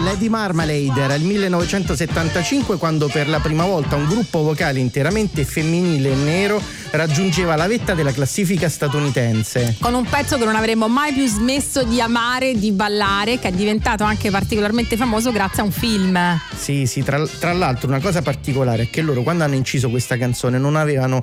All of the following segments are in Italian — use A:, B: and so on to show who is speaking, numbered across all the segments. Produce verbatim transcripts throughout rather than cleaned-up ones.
A: Lady Marmalade era il millenovecentosettantacinque, quando per la prima volta un gruppo vocale interamente femminile e nero raggiungeva la vetta della classifica statunitense.
B: Con un pezzo che non avremmo mai più smesso di amare e di ballare, che è diventato anche particolarmente famoso grazie a un film.
A: Sì, sì, tra, tra l'altro una cosa particolare è che loro, quando hanno inciso questa canzone, non avevano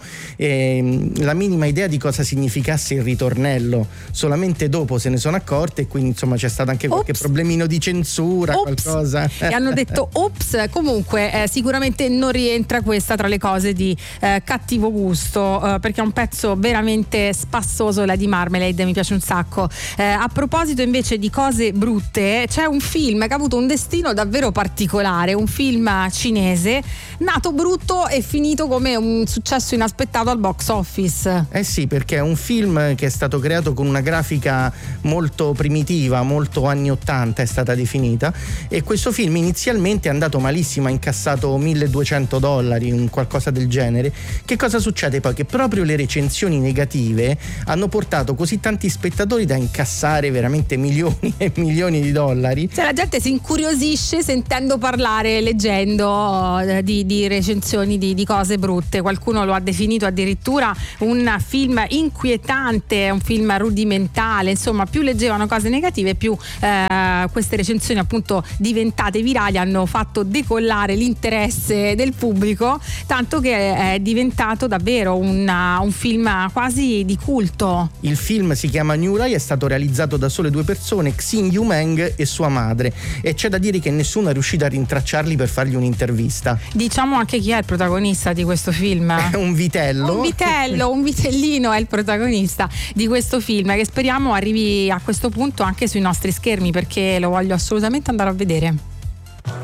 A: eh, la minima idea di cosa significasse il ritornello, solamente dopo se ne sono accorte, e quindi insomma c'è stato anche qualche
B: Ops.
A: problemino di censura,
B: Ops.
A: qualcosa.
B: E hanno detto ops. Comunque eh, sicuramente non rientra questa tra le cose di eh, cattivo gusto, eh, perché è un pezzo veramente spassoso, la di Marmalade, mi piace un sacco. Eh, a proposito invece di cose brutte, c'è un film che ha avuto un destino davvero particolare, un film cinese nato brutto e finito come un successo inaspettato al box office.
A: Eh sì, perché è un film che è stato creato con una grafica molto primitiva, molto anni ottanta è stata definita, e questo film inizialmente è andato malissimo, ha incassato milleduecento dollari, un qualcosa del genere. Che cosa succede poi? Che proprio le recensioni negative hanno portato così tanti spettatori da incassare veramente milioni e milioni di dollari.
B: Cioè la gente si incuriosisce sentendo parlare, leggendo eh, di, di recensioni di, di cose brutte. Qualcuno lo ha definito addirittura un film inquietante, un film rudimentale. Insomma, più leggevano cose negative, più eh, queste recensioni appunto diventate virali hanno fatto decollare l'interesse del pubblico, tanto che è diventato davvero una, un film quasi di culto.
A: Il film si chiama New Rai, è stato realizzato da sole due persone, Xin Yumeng e sua madre, e c'è da dire che nessuno è riuscito a rintracciarli per fargli un'intervista.
B: Diciamo anche chi è il protagonista di questo film.
A: È un vitello.
B: Un vitello, un vitellino è il protagonista di questo film, che speriamo arrivi a questo punto anche sui nostri schermi, perché lo voglio assolutamente andare a vedere.